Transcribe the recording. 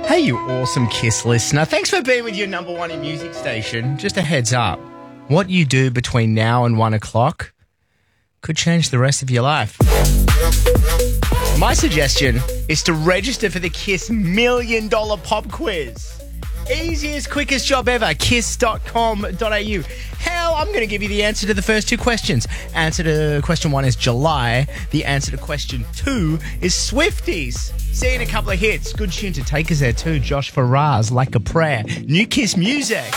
Hey, you awesome Kiss listener. Thanks for being with your number one in music station. Just a heads up, what you do between now and 1 o'clock could change the rest of your life. My suggestion is to register for the Kiss $1 Million Pop Quiz. Easiest, quickest job ever, kiss.com.au. Hell, I'm going to give you the answer to the first two questions. Answer to question 1 is July. The answer to question 2 is Swifties. See you in a couple of hits. Good tune to take us there too. Josh Faraz, Like a Prayer. New Kiss music.